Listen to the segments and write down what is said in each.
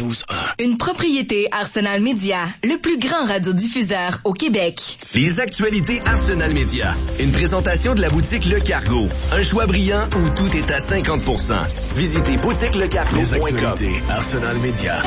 92.1. Une propriété Arsenal Média, le plus grand radiodiffuseur au Québec. Les actualités Arsenal Média. Une présentation de la boutique Le Cargo. Un choix brillant où tout est à 50%. Visitez boutiquelecargo.com. Les actualités Arsenal Média.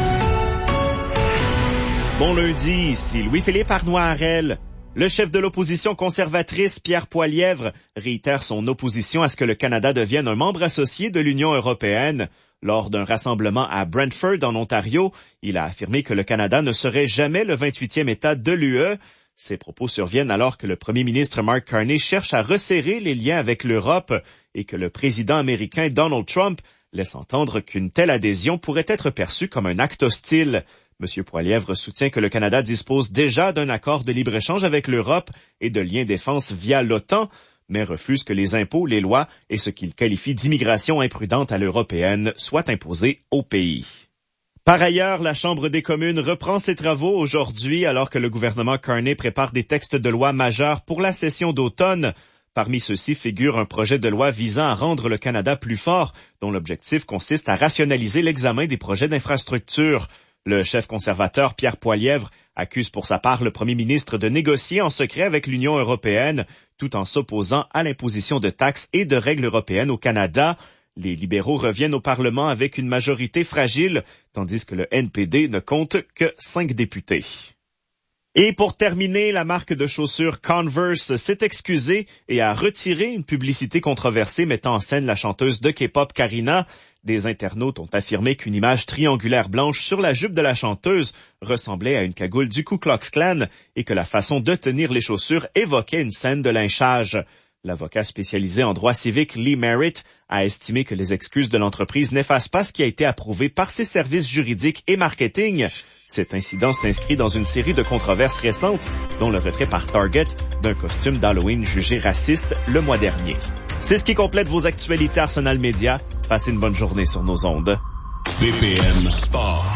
Bon lundi, ici Louis-Philippe Arnois-Harel. Le chef de l'opposition conservatrice, Pierre Poilievre, réitère son opposition à ce que le Canada devienne un membre associé de l'Union européenne. Lors d'un rassemblement à Brantford, en Ontario, il a affirmé que le Canada ne serait jamais le 28e État de l'UE. Ces propos surviennent alors que le premier ministre Mark Carney cherche à resserrer les liens avec l'Europe et que le président américain Donald Trump laisse entendre qu'une telle adhésion pourrait être perçue comme un acte hostile. M. Poilievre soutient que le Canada dispose déjà d'un accord de libre-échange avec l'Europe et de liens défense via l'OTAN, mais refuse que les impôts, les lois et ce qu'il qualifie d'immigration imprudente à l'européenne soient imposés au pays. Par ailleurs, la Chambre des communes reprend ses travaux aujourd'hui alors que le gouvernement Carney prépare des textes de loi majeurs pour la session d'automne. Parmi ceux-ci figure un projet de loi visant à rendre le Canada plus fort, dont l'objectif consiste à rationaliser l'examen des projets d'infrastructure. Le chef conservateur Pierre Poilievre accuse pour sa part le premier ministre de négocier en secret avec l'Union européenne, tout en s'opposant à l'imposition de taxes et de règles européennes au Canada. Les libéraux reviennent au Parlement avec une majorité fragile, tandis que le NPD ne compte que 5 députés. Et pour terminer, la marque de chaussures Converse s'est excusée et a retiré une publicité controversée mettant en scène la chanteuse de K-pop Karina. Des internautes ont affirmé qu'une image triangulaire blanche sur la jupe de la chanteuse ressemblait à une cagoule du Ku Klux Klan et que la façon de tenir les chaussures évoquait une scène de lynchage. L'avocat spécialisé en droit civique Lee Merritt a estimé que les excuses de l'entreprise n'effacent pas ce qui a été approuvé par ses services juridiques et marketing. Cet incident s'inscrit dans une série de controverses récentes, dont le retrait par Target d'un costume d'Halloween jugé raciste le mois dernier. C'est ce qui complète vos actualités Arsenal Média. Passez une bonne journée sur nos ondes. BPM Sport.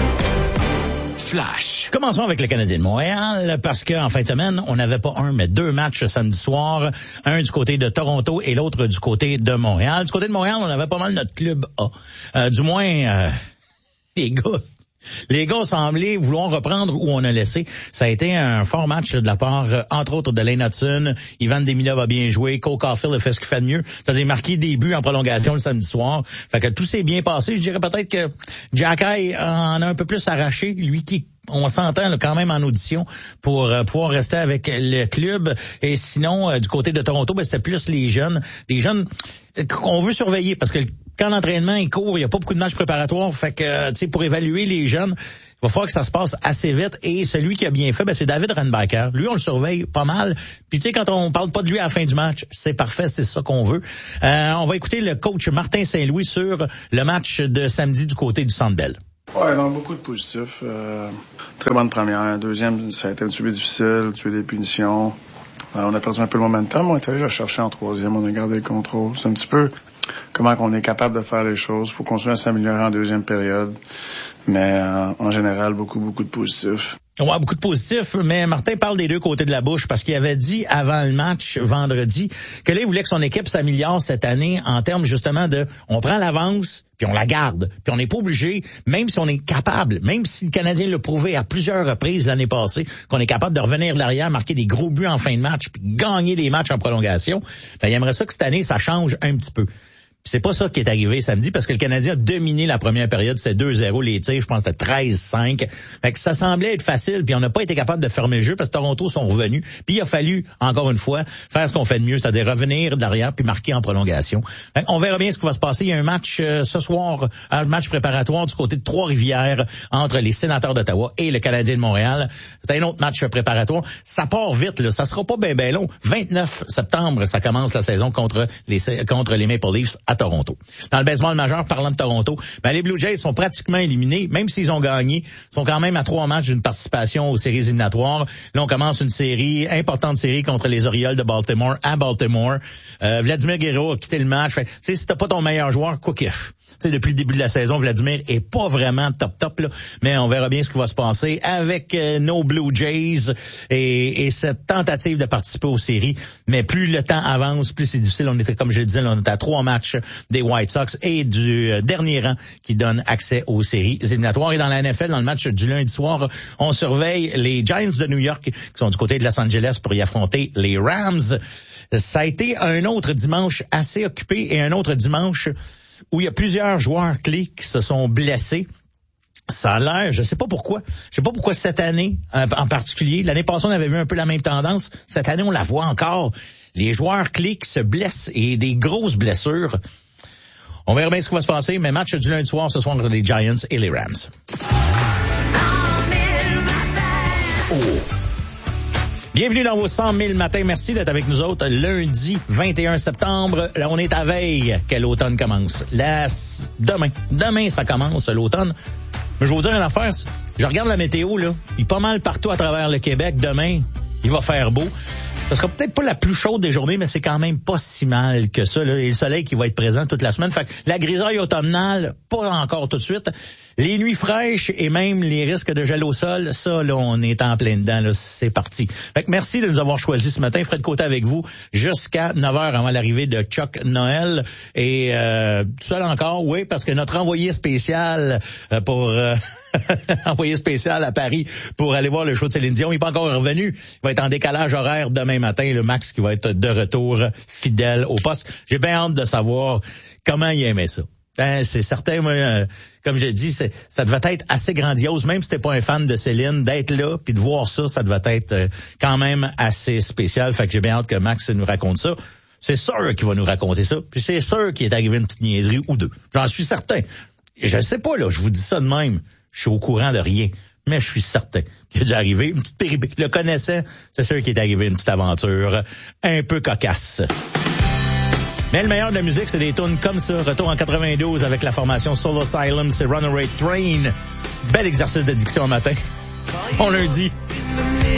Flash. Commençons avec le Canadien de Montréal, parce qu'en fin de semaine, on n'avait pas un, mais 2 matchs samedi soir. Un du côté de Toronto et l'autre du côté de Montréal. Du côté de Montréal, on avait pas mal notre club A. Du moins, les gars semblaient vouloir reprendre où on a laissé. Ça a été un fort match de la part, entre autres, de Lane Hudson. Ivan Demilov a bien joué. Cole Caulfield a fait ce qu'il fait de mieux. Ça a marqué des buts en prolongation le samedi soir. Fait que tout s'est bien passé. Je dirais peut-être que Jacky en a un peu plus arraché. Lui qui, on s'entend là, quand même en audition pour pouvoir rester avec le club. Et sinon, du côté de Toronto, c'était plus les jeunes. Des jeunes qu'on veut surveiller parce que quand l'entraînement est court, il n'y a pas beaucoup de matchs préparatoires. Fait que, tu sais, pour évaluer les jeunes, il va falloir que ça se passe assez vite. Et celui qui a bien fait, c'est David Renbacker. Lui, on le surveille pas mal. Puis, tu sais, quand on parle pas de lui à la fin du match, c'est parfait, c'est ça qu'on veut. On va écouter le coach Martin Saint-Louis sur le match de samedi du côté du Centre Bell. Ouais, non, beaucoup de positifs. Très bonne première. Deuxième, ça a été un petit peu difficile, tuer des punitions. On a perdu un peu le momentum. On est allé le chercher en troisième. On a gardé le contrôle. C'est un petit peu comment on est capable de faire les choses. Il faut continuer à s'améliorer en deuxième période. Mais en général, beaucoup de positifs. Ouais, beaucoup de positifs, mais Martin parle des deux côtés de la bouche parce qu'il avait dit avant le match vendredi que là, il voulait que son équipe s'améliore cette année en termes justement de on prend l'avance puis on la garde. Puis on n'est pas obligé, même si on est capable, même si le Canadien l'a prouvé à plusieurs reprises l'année passée, qu'on est capable de revenir de l'arrière, marquer des gros buts en fin de match puis gagner les matchs en prolongation, ben, il aimerait ça que cette année, ça change un petit peu. C'est pas ça qui est arrivé samedi parce que le Canadien a dominé la première période, c'est 2-0 les tirs, je pense que c'était 13-5. Fait que ça semblait être facile, puis on n'a pas été capable de fermer le jeu parce que Toronto sont revenus. Puis il a fallu, encore une fois, faire ce qu'on fait de mieux, c'est-à-dire revenir de l'arrière puis marquer en prolongation. Fait on verra bien ce qui va se passer. Il y a un match ce soir, un match préparatoire du côté de Trois-Rivières entre les Sénateurs d'Ottawa et le Canadien de Montréal. C'est un autre match préparatoire. Ça part vite, là. Ça sera pas bien long. 29 septembre, ça commence la saison contre les Maple Leafs à Toronto. Dans le baseball majeur, parlant de Toronto, ben les Blue Jays sont pratiquement éliminés, même s'ils ont gagné, sont quand même à 3 matchs d'une participation aux séries éliminatoires. Là, on commence une importante série contre les Orioles de Baltimore à Baltimore. Vladimir Guerrero a quitté le match. Tu sais, si t'as pas ton meilleur joueur, quoi qu'il Tu sais, depuis le début de la saison, Vladimir est pas vraiment top, là. Mais on verra bien ce qui va se passer avec nos Blue Jays et cette tentative de participer aux séries. Mais plus le temps avance, plus c'est difficile. On était, comme je le disais, on était à 3 matchs des White Sox et du dernier rang qui donne accès aux séries éliminatoires. Et dans la NFL, dans le match du lundi soir, on surveille les Giants de New York qui sont du côté de Los Angeles pour y affronter les Rams. Ça a été un autre dimanche assez occupé et un autre dimanche où il y a plusieurs joueurs clés qui se sont blessés. Ça a l'air, je sais pas pourquoi cette année en particulier. L'année passée, on avait vu un peu la même tendance. Cette année, on la voit encore. Les joueurs clés qui se blessent et des grosses blessures. On verra bien ce qui va se passer, mais match du lundi soir ce soir entre les Giants et les Rams. Bienvenue dans vos 100 000 matins. Merci d'être avec nous autres lundi 21 septembre. Là, on est à veille que l'automne commence. Là, demain, ça commence l'automne. Mais je vais vous dire une affaire. Je regarde la météo, là. Il est pas mal partout à travers le Québec. Demain, il va faire beau. Ce sera peut-être pas la plus chaude des journées, mais c'est quand même pas si mal que ça, là. Et le soleil qui va être présent toute la semaine. Fait que la grisaille automnale, pas encore tout de suite. Les nuits fraîches et même les risques de gel au sol, ça, là, on est en plein dedans, là. C'est parti. Fait que merci de nous avoir choisis ce matin. Fred Côté avec vous jusqu'à 9h avant l'arrivée de Chuck Noël. Et seul encore, oui, parce que notre envoyé spécial envoyé spécial à Paris pour aller voir le show de Céline Dion, il n'est pas encore revenu. Il va être en décalage horaire demain matin. Le Max qui va être de retour fidèle au poste. J'ai bien hâte de savoir comment il aimait ça. C'est certain, moi, comme je dis, ça devait être assez grandiose, même si t'es pas un fan de Céline, d'être là puis de voir ça, ça devait être quand même assez spécial. Fait que j'ai bien hâte que Max nous raconte ça. C'est sûr qu'il va nous raconter ça. Puis c'est sûr qu'il est arrivé une petite niaiserie ou deux. J'en suis certain. Je sais pas, là, je vous dis ça de même. Je suis au courant de rien. Mais je suis certain qu'il est déjà arrivé une petite péripétie. Le connaissant, c'est sûr qu'il est arrivé une petite aventure un peu cocasse. Mais le meilleur de la musique, c'est des tunes comme ça. Retour en 92 avec la formation Soul Asylum, c'est Runaway Train. Bel exercice de diction au matin. Bon lundi.